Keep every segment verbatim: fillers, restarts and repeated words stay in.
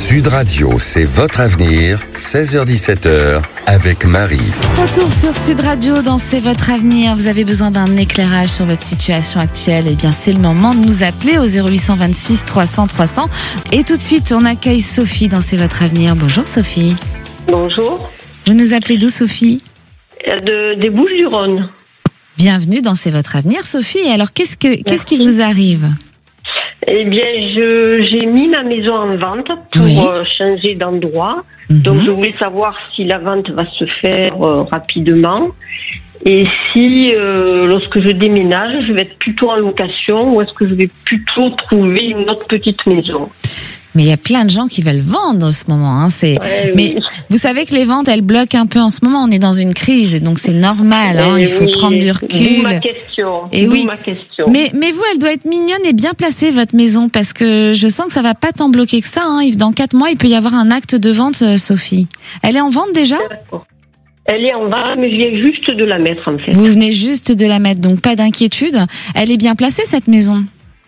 Sud Radio, c'est votre avenir, seize heures dix-sept heures, avec Marie. Retour sur Sud Radio dans C'est votre avenir. Vous avez besoin d'un éclairage sur votre situation actuelle? Eh bien, c'est le moment de nous appeler au zéro huit vingt-six trois cents trois cents. Et tout de suite, on accueille Sophie dans C'est votre avenir. Bonjour Sophie. Bonjour. Vous nous appelez d'où Sophie? De, des Bouches-du-Rhône. Bienvenue dans C'est votre avenir Sophie. Et alors, qu'est-ce, que, qu'est-ce qui vous arrive? Eh bien, je, j'ai mis ma maison en vente pour Oui. euh, changer d'endroit. Mhm. Donc, je voulais savoir si la vente va se faire euh, rapidement et si, euh, lorsque je déménage, je vais être plutôt en location ou est-ce que je vais plutôt trouver une autre petite maison. Mais il y a plein de gens qui veulent vendre en ce moment. Hein. C'est... Ouais, Mais oui. vous savez que les ventes, elles bloquent un peu en ce moment. On est dans une crise et donc c'est normal. Hein. Eh Il faut oui, prendre du D'où recul. ma question. Et D'où oui. ma question. Mais, mais vous, elle doit être mignonne et bien placée, votre maison, parce que je sens que ça va pas tant bloquer que ça. Hein. Dans quatre mois, il peut y avoir un acte de vente, euh, Sophie. Elle est en vente déjà? D'accord. Elle est en vente, mais je viens juste de la mettre en fait. Vous venez juste de la mettre, donc pas d'inquiétude. Elle est bien placée, cette maison?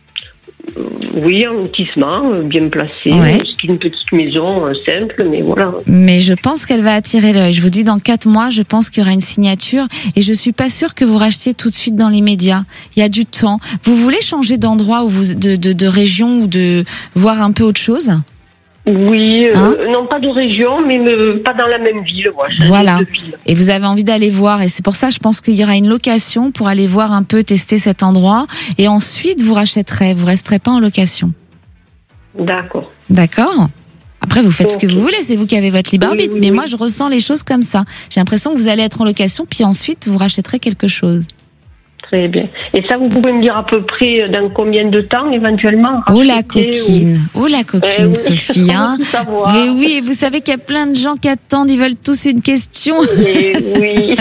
Oui, un lotissement euh, bien placé. Ouais. C'est une petite maison euh, simple, mais voilà. Mais je pense qu'elle va attirer l'œil. Je vous dis, dans quatre mois, je pense qu'il y aura une signature et je suis pas sûre que vous rachetiez tout de suite dans les médias. Il y a du temps. Vous voulez changer d'endroit ou vous, de, de, de région ou de voir un peu autre chose? Oui, euh, Hein non pas de région, mais me- pas dans la même ville. Moi, je Voilà. change de ville. Et vous avez envie d'aller voir. Et c'est pour ça, je pense qu'il y aura une location pour aller voir un peu, tester cet endroit. Et ensuite, vous rachèterez. Vous resterez pas en location. D'accord. D'accord? Après, vous faites ce que Ok. vous voulez. C'est vous qui avez votre libre Oui, arbitre. oui, Mais oui. moi, je ressens les choses comme ça. J'ai l'impression que vous allez être en location, puis ensuite, vous rachèterez quelque chose. Très bien. Et ça, vous pouvez me dire à peu près dans combien de temps, éventuellement Oh la racheter coquine, oh la ou- coquine, Eh oui, Sophie. je Hein. veux tout savoir. Mais oui, et vous savez qu'il y a plein de gens qui attendent, ils veulent tous une question. Eh oui.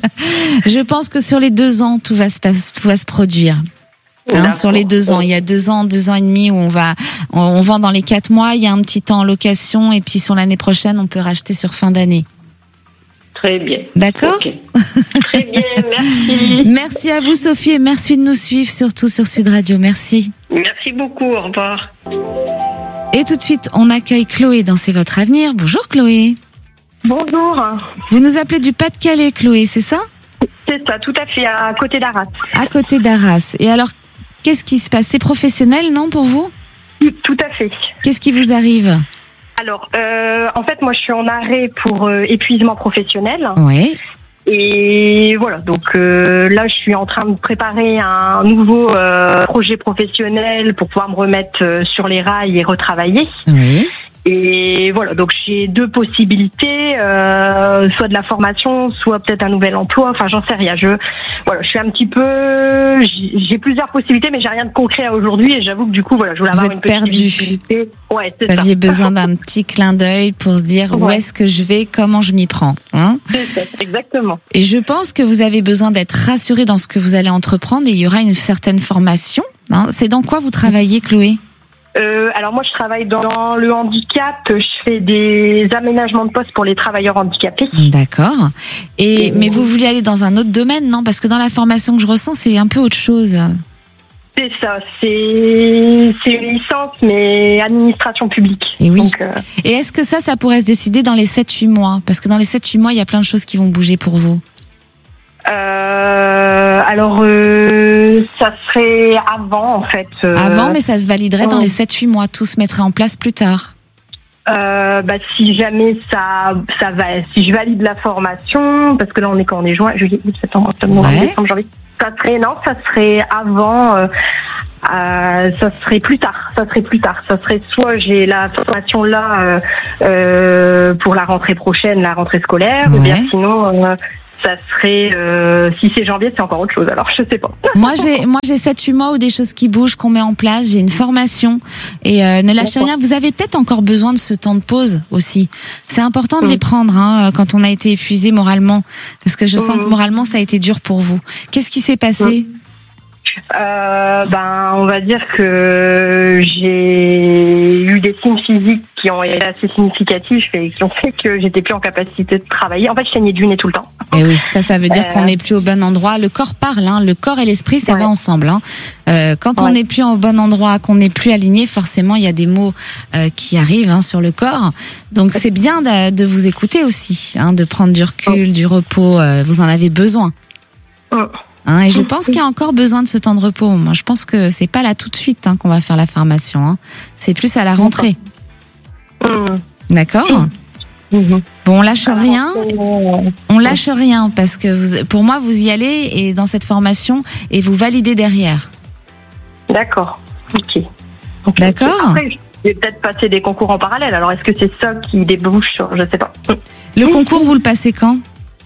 Je pense que sur les deux ans, tout va se passer, tout va se produire. Hein, D'accord. sur les deux ans, il y a deux ans, deux ans et demi où on va, on, on vend dans les quatre mois. Il y a un petit temps en location et puis sur l'année prochaine, on peut racheter sur fin d'année. Très bien. D'accord. Ok. Très bien, merci. Merci à vous, Sophie, et merci de nous suivre surtout sur Sud Radio. Merci. Merci beaucoup, au revoir. Et tout de suite, on accueille Chloé dans C'est votre avenir. Bonjour Chloé. Bonjour, Vous nous appelez du Pas-de-Calais, Chloé, c'est ça? c'est ça, tout à fait, à côté d'Arras. À côté d'Arras. Et alors, qu'est-ce qui se passe? C'est professionnel, non, pour vous? Tout à fait. Qu'est-ce qui vous arrive? Alors, euh, en fait, moi, je suis en arrêt pour euh, épuisement professionnel. Oui. Et voilà, donc euh, là, je suis en train de préparer un nouveau euh, projet professionnel pour pouvoir me remettre euh, sur les rails et retravailler. Oui. Et voilà, donc j'ai deux possibilités, euh, soit de la formation, soit peut-être un nouvel emploi. Enfin, j'en sais rien. Je, voilà, je suis un petit peu, j'ai j'ai plusieurs possibilités, mais j'ai rien de concret à aujourd'hui. Et j'avoue que du coup, voilà, je voulais Vous avoir êtes une petite perdu. visibilité. Ouais, c'est Vous ça. aviez besoin d'un petit clin d'œil pour se dire où Ouais. est-ce que je vais, comment je m'y prends. Hein? C'est ça, exactement. Et je pense que vous avez besoin d'être rassuré dans ce que vous allez entreprendre et il y aura une certaine formation. Hein? C'est dans quoi vous travaillez, Chloé? Euh, alors moi, je travaille dans le handicap. Je fais des aménagements de poste pour les travailleurs handicapés. D'accord. Et mais vous voulez aller dans un autre domaine, non? Parce que dans la formation que je ressens, c'est un peu autre chose. C'est ça, c'est c'est une licence, mais administration publique. Et oui. Donc, euh, Et est-ce que ça, ça pourrait se décider dans les sept huit mois? Parce que dans les sept huit mois, il y a plein de choses qui vont bouger pour vous. Euh, alors, euh, ça serait avant, en fait. euh, Avant, mais ça se validerait dans oh. les sept huit mois. Tout se mettrait en place plus tard. euh, bah, si jamais ça, ça va, si je valide la formation, parce que là, on est quand on est juin, juillet, août, septembre, octobre, novembre, Ouais. décembre, janvier. Ça serait, non, ça serait avant, euh, euh, ça serait plus tard, ça serait plus tard. Ça serait soit j'ai la formation là, euh, euh, pour la rentrée prochaine, la rentrée scolaire, ou bien Ouais. sinon, euh, ça serait, euh, si c'est janvier, c'est encore autre chose. Alors, je sais pas. Moi, j'ai, moi, j'ai sept huit mois où des choses qui bougent, qu'on met en place. J'ai une formation. Et euh, ne lâchez D'accord. rien. Vous avez peut-être encore besoin de ce temps de pause aussi. C'est important de Mm. les prendre hein, quand on a été épuisé moralement. Parce que je sens Mm. que moralement, ça a été dur pour vous. Qu'est-ce qui s'est passé? Euh, ben, on va dire que j'ai eu des signes physiques qui ont été assez significatifs et qui ont fait que j'étais plus en capacité de travailler. En fait, je saignais du nez tout le temps. Et oui, ça, ça veut dire Euh, qu'on n'est plus au bon endroit. Le corps parle, hein. Le corps et l'esprit, ça Ouais. va ensemble. Hein. Euh, quand on Ouais. n'est plus au bon endroit, qu'on n'est plus aligné, forcément, il y a des mots euh, qui arrivent hein, sur le corps. Donc, c'est bien de, de vous écouter aussi, hein, de prendre du recul, du repos. Euh, vous en avez besoin. Mm. Hein, et je pense qu'il y a encore besoin de ce temps de repos. Moi, je pense que c'est pas là tout de suite hein, qu'on va faire la formation. Hein. C'est plus à la rentrée. Mm. D'accord ? Mhm. Bon, on lâche rien. Euh, On lâche rien parce que vous, pour moi, vous y allez et dans cette formation et vous validez derrière. D'accord. Ok. Ok. D'accord. Après, je vais peut-être passer des concours en parallèle. Alors, est-ce que c'est ça qui débouche sur, je sais pas. Le concours, vous le passez quand ?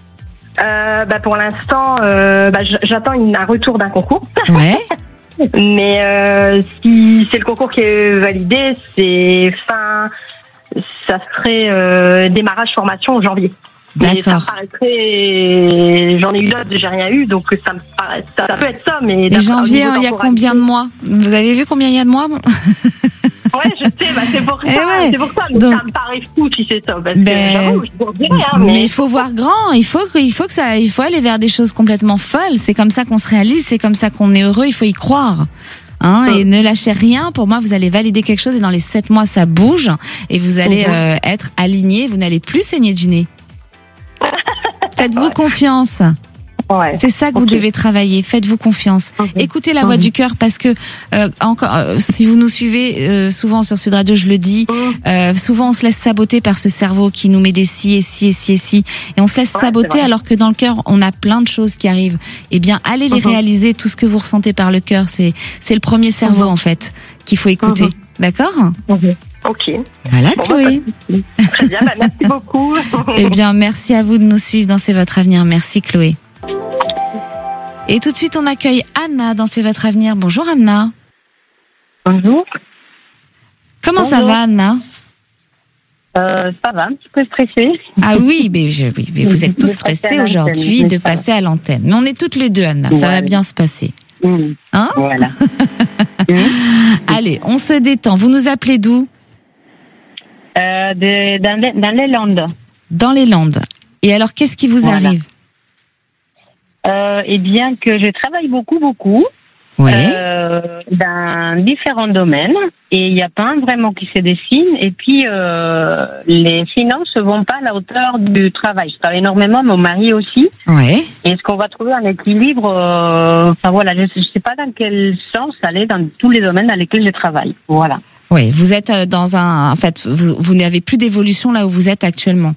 Euh, bah, pour l'instant, euh, bah, j- j'attends une- un retour d'un concours. Ouais. Mais euh, si c'est le concours qui est validé, c'est fin, ça serait euh, démarrage formation en janvier. Mais ça me D'accord. paraîtrait, j'en ai eu d'autres, j'ai rien eu, donc ça me paraît, ça, ça peut être ça, mais. Et d'après- janvier, au niveau il y a temporalité- combien de mois ? Vous avez vu combien il y a de mois ? Ouais, je sais, bah, c'est pour ça, Eh ouais. c'est pour ça, mais Donc- ça me paraît fou si c'est ça, parce Ben, que j'avoue, je vous dirais, hein, Mais mais. il faut voir grand. Il faut que- il faut que ça, il faut aller vers des choses complètement folles. C'est comme ça qu'on se réalise. C'est comme ça qu'on est heureux. Il faut y croire. Hein, et ne lâchez rien. Pour moi, vous allez valider quelque chose et dans les sept mois, ça bouge et vous allez Mhm. euh, être aligné. Vous n'allez plus saigner du nez. Faites-vous confiance. Ouais. C'est ça que vous Ok. devez travailler. Faites-vous confiance. Mhm. Écoutez la voix Mhm. du cœur parce que euh, encore, euh, si vous nous suivez euh, souvent sur Sud Radio, je le dis, Mhm. euh, souvent on se laisse saboter par ce cerveau qui nous met des si et si et si et si, et on se laisse Ouais, saboter c'est vrai. alors que dans le cœur on a plein de choses qui arrivent. Eh bien, allez les Mhm. réaliser. Tout ce que vous ressentez par le cœur, c'est c'est le premier cerveau Mhm. en fait qu'il faut écouter. Mhm. D'accord ? Ok. Voilà, Bon, Chloé. Très bien, bah, merci beaucoup. Eh bien, merci à vous de nous suivre dans C'est votre avenir. Merci, Chloé. Et tout de suite, on accueille Anna dans C'est votre avenir. Bonjour, Anna. Bonjour. Comment ça Bonjour. va, Anna? Euh, ça va, un petit peu stressée. Ah oui, mais, je, oui, mais vous êtes tous De passer à stressés l'antenne, aujourd'hui mais de ça va. passer à l'antenne. Mais on est toutes les deux, Anna. Ça va Ouais. bien se passer. Mmh. Hein? Voilà. Mmh. Allez, on se détend. Vous nous appelez d'où? Euh, de, dans, les, dans les Landes. Dans les Landes. Et alors, qu'est-ce qui vous Voilà. arrive? Euh, et bien que je travaille beaucoup, beaucoup, Oui. euh, dans différents domaines, et il n'y a pas un vraiment qui se dessine, et puis euh, les finances ne vont pas à la hauteur du travail. Je travaille énormément, mon mari aussi, Oui. et est-ce qu'on va trouver un équilibre euh, Enfin voilà, je ne sais pas dans quel sens aller dans tous les domaines dans lesquels je travaille. Voilà. Oui, vous êtes euh, dans un. En fait, vous, vous n'avez plus d'évolution là où vous êtes actuellement.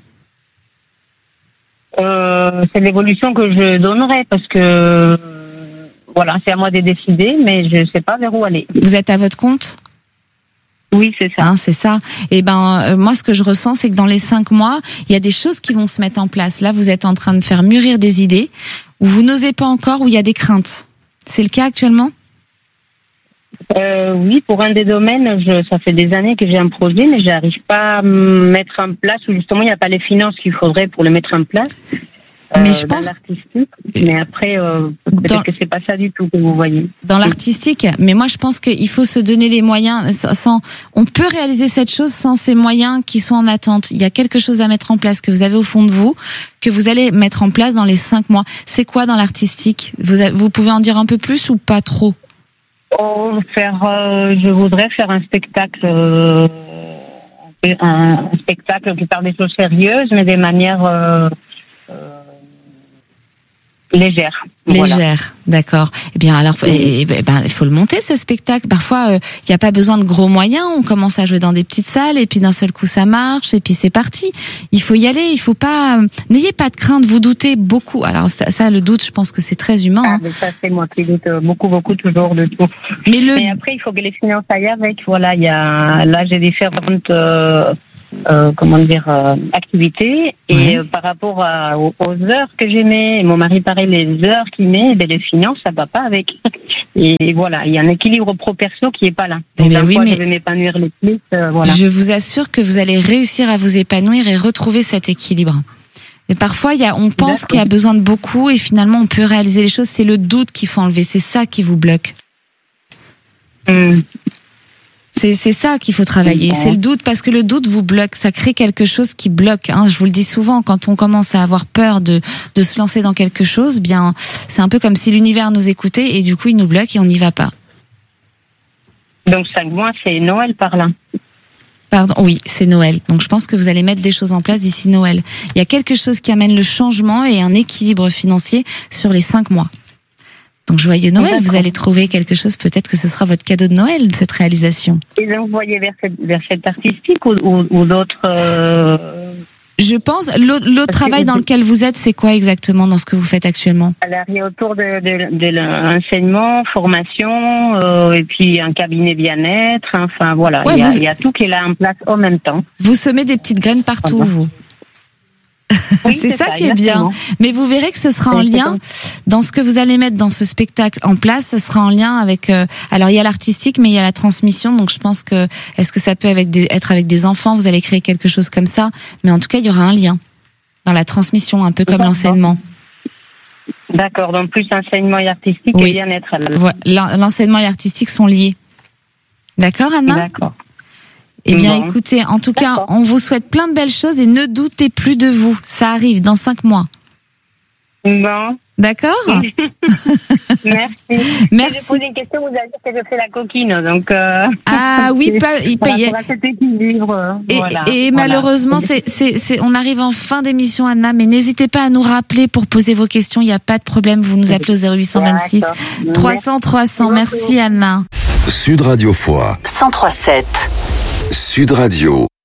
Euh, c'est l'évolution que je donnerais parce que euh, voilà, c'est à moi de décider, mais je ne sais pas vers où aller. Vous êtes à votre compte? Oui, c'est ça. Hein, c'est ça. Et ben, euh, moi, ce que je ressens, c'est que dans les cinq mois, il y a des choses qui vont se mettre en place. Là, vous êtes en train de faire mûrir des idées où vous n'osez pas encore, où il y a des craintes. C'est le cas actuellement? Euh, oui, pour un des domaines, je, ça fait des années que j'ai un projet, mais j'arrive pas à me mettre en place, ou justement, il n'y a pas les finances qu'il faudrait pour le mettre en place. Mais Euh, je pense- dans l'artistique, mais après, euh, peut-être Dans- que c'est pas ça du tout que vous voyez. Dans l'artistique, mais moi je pense qu'il faut se donner les moyens. Sans, on peut réaliser cette chose sans ces moyens qui sont en attente. Il y a quelque chose à mettre en place que vous avez au fond de vous, que vous allez mettre en place dans les cinq mois. C'est quoi dans l'artistique? Vous, a- vous pouvez en dire un peu plus ou pas trop? Oh, faire, euh, je voudrais faire un spectacle, euh, un, un spectacle qui parle des choses sérieuses, mais des manières euh, euh, légères. Voilà. Légère, d'accord. Eh bien alors, eh, eh ben, il faut le monter ce spectacle. Parfois, il euh, n'y a pas besoin de gros moyens. On commence à jouer dans des petites salles et puis d'un seul coup ça marche et puis c'est parti. Il faut y aller. Il faut pas. euh, N'ayez pas de crainte. Vous doutez beaucoup. Alors ça, ça le doute, je pense que c'est très humain. Ah, Hein. mais ça, c'est moi qui doute beaucoup, beaucoup toujours de tout. Mais le Mais après, il faut que les finances aillent avec. Voilà, il y a, là, j'ai différentes, euh, euh, comment dire, euh, activités. Et Ouais. euh, par rapport à, aux, aux heures que j'ai mis, et mon mari, pareil, les heures qu'il met, ben, les finances, ça va pas avec. Et voilà, il y a un équilibre pro-perso qui est pas là. Eh Donc, ben dans oui, quoi mais- je vais m'épanouir le plus, euh, voilà. Je vous assure que vous allez réussir à vous épanouir et retrouver cet équilibre. Et parfois, il y a, on pense D'accord. qu'il y a besoin de beaucoup et finalement, on peut réaliser les choses. C'est le doute qu'il faut enlever. C'est ça qui vous bloque. Hum. C'est, c'est ça qu'il faut travailler. C'est le doute, parce que le doute vous bloque. Ça crée quelque chose qui bloque. Hein. Je vous le dis souvent, quand on commence à avoir peur de, de se lancer dans quelque chose, bien, c'est un peu comme si l'univers nous écoutait et du coup, il nous bloque et on n'y va pas. Donc, cinq mois, c'est Noël par là. Pardon, oui, c'est Noël. Donc je pense que vous allez mettre des choses en place d'ici Noël. Il y a quelque chose qui amène le changement et un équilibre financier sur les cinq mois. Donc joyeux Noël, D'accord. Vous allez trouver quelque chose, peut-être que ce sera votre cadeau de Noël, cette réalisation. Et donc, vous voyez vers cette, vers cette artistique ou, ou, ou d'autres... Euh... Je pense, l'autre, l'autre travail dans lequel vous êtes, c'est quoi exactement dans ce que vous faites actuellement? Alors, il y a autour de, de, de l'enseignement, formation, euh, et puis un cabinet bien-être. Enfin, voilà, Ouais, il, y a, vous... il y a tout qui est là en place en même temps. Vous semez des petites graines partout, Ah bon. vous. Oui, c'est, c'est ça, ça qui exactement. est bien. Mais vous verrez que ce sera en c'est lien, dans ce que vous allez mettre dans ce spectacle en place, ce sera en lien avec... Euh, alors, il y a l'artistique, mais il y a la transmission. Donc, je pense que... Est-ce que ça peut avec des, être avec des enfants? Vous allez créer quelque chose comme ça. Mais en tout cas, il y aura un lien dans la transmission, un peu comme D'accord. l'enseignement. D'accord, donc plus enseignement et artistique Oui. et bien-être. Alors. Voilà, l'enseignement et l'artistique sont liés. D'accord, Anna? D'accord. Eh bien, Bon. écoutez, en tout D'accord. cas, on vous souhaite plein de belles choses et ne doutez plus de vous. Ça arrive dans cinq mois. Bon. D'accord? Merci. Merci. Si je pose une question, vous allez dire que je fais la coquine, donc. Euh... Ah oui, pas, il par paye. rapport à cet équilibre. Et, voilà, et voilà. malheureusement, c'est, c'est, c'est, on arrive en fin d'émission, Anna, mais n'hésitez pas à nous rappeler pour poser vos questions. Il n'y a pas de problème. Vous nous appelez au zéro huit cent vingt-six trois cents trois cents. Merci, Anna. Sud Radio Foix. cent trois sept. Sud Radio.